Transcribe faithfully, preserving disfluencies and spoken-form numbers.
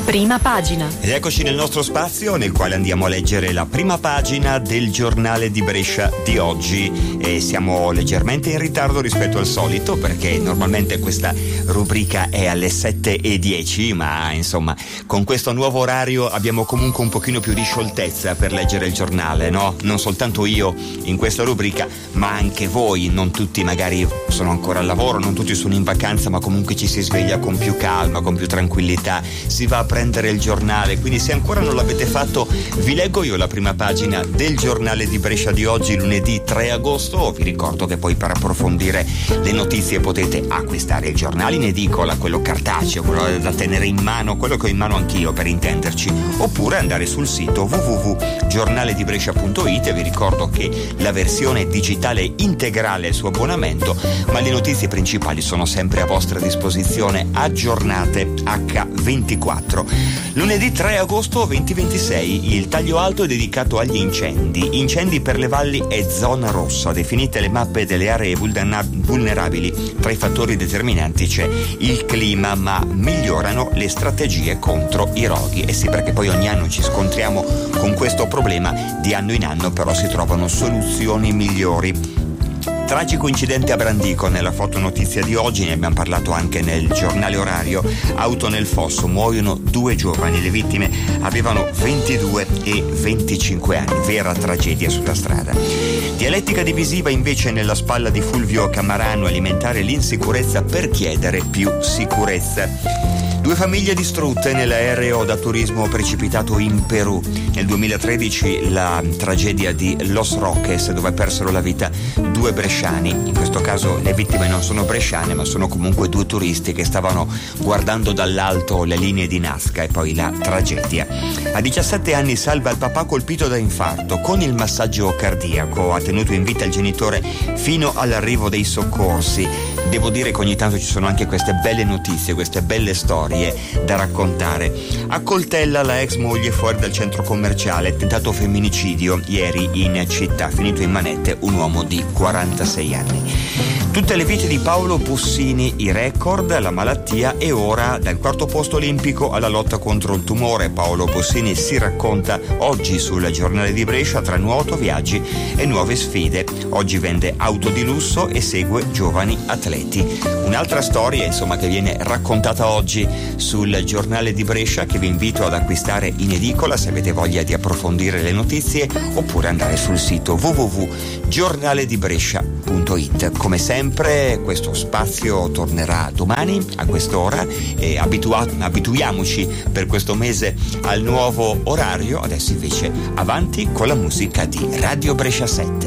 Prima pagina. Ed eccoci nel nostro spazio nel quale andiamo a leggere la prima pagina del giornale di Brescia di oggi, e siamo leggermente in ritardo rispetto al solito perché normalmente questa rubrica è alle sette e dieci, ma insomma con questo nuovo orario abbiamo comunque un pochino più di scioltezza per leggere il giornale, no? Non soltanto io in questa rubrica, ma anche voi. Non tutti magari sono ancora al lavoro, non tutti sono in vacanza, ma comunque ci si sveglia con più calma, con più tranquillità, si va a prendere il giornale. Quindi se ancora non l'avete fatto, vi leggo io la prima pagina del giornale di Brescia di oggi, lunedì tre agosto. Vi ricordo che poi per approfondire le notizie potete acquistare il giornale in edicola, quello cartaceo, quello da tenere in mano, quello che ho in mano anch'io per intenderci, oppure andare sul sito w w w punto giornale di brescia punto i t. Vi ricordo che la versione digitale integrale è il suo abbonamento, ma le notizie principali sono sempre a vostra disposizione, aggiornate acca ventiquattro. Lunedì tre agosto duemilaventisei, il taglio alto è dedicato agli incendi. Incendi per le valli è zona rossa. Definite le mappe delle aree vulnerabili. Tra i fattori determinanti c'è il clima, ma migliorano le strategie contro i roghi. E sì, perché poi ogni anno ci scontriamo con questo problema, di anno in anno però si trovano soluzioni migliori. Tragico incidente a Brandico nella fotonotizia di oggi, ne abbiamo parlato anche nel giornale orario. Auto nel fosso, muoiono due giovani, le vittime avevano ventidue e venticinque anni, vera tragedia sulla strada. Dialettica divisiva invece nella spalla di Fulvio Camarano, alimentare l'insicurezza per chiedere più sicurezza. Due famiglie distrutte nell'aereo da turismo precipitato in Perù. Nel duemilatredici la tragedia di Los Roques, dove persero la vita due bresciani. In questo caso le vittime non sono bresciane, ma sono comunque due turisti che stavano guardando dall'alto le linee di Nazca, e poi la tragedia. A diciassette anni salva il papà colpito da infarto. Con il massaggio cardiaco ha tenuto in vita il genitore fino all'arrivo dei soccorsi. Devo dire che ogni tanto ci sono anche queste belle notizie, queste belle storie da raccontare. Accoltella la ex moglie fuori dal centro commerciale, tentato femminicidio ieri in città, finito in manette un uomo di quarantasei anni. Tutte le vite di Paolo Bussini, i record, la malattia, e ora dal quarto posto olimpico alla lotta contro il tumore. Paolo Bussini si racconta oggi sul giornale di Brescia, tra nuoto, viaggi e nuove sfide. Oggi vende auto di lusso e segue giovani atleti. Un'altra storia, insomma, che viene raccontata oggi sul giornale di Brescia, che vi invito ad acquistare in edicola se avete voglia di approfondire le notizie, oppure andare sul sito w w w punto giornale di brescia punto i t. Come sempre questo spazio tornerà domani a quest'ora, e abitua- abituiamoci per questo mese al nuovo orario. Adesso invece avanti con la musica di Radio Brescia sette.